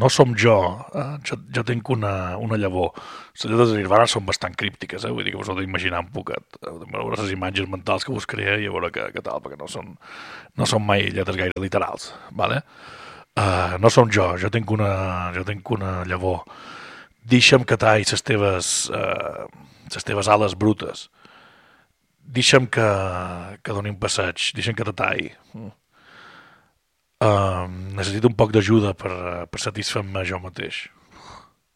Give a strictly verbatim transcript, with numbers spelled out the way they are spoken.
no som jo, uh, jo, jo tinc una, una llavor. Les lletres de Nirvana són bastant críptiques, eh? Vull dir que vos ho heu d'imaginar un poquet. Heu de veure les imatges mentals que buscaré i a veure què, què tal, perquè no són, no són mai lletres gaire literals, vale? Uh, no som jo, jo tinc una, jo tinc una llavor. Deixa'm que talli les teves, uh, les teves ales brutes. Deixa'm que, que doni un passeig, deixa'm que te talli. Uh, necessito un poc d'ajuda per, per satisfer-me jo mateix.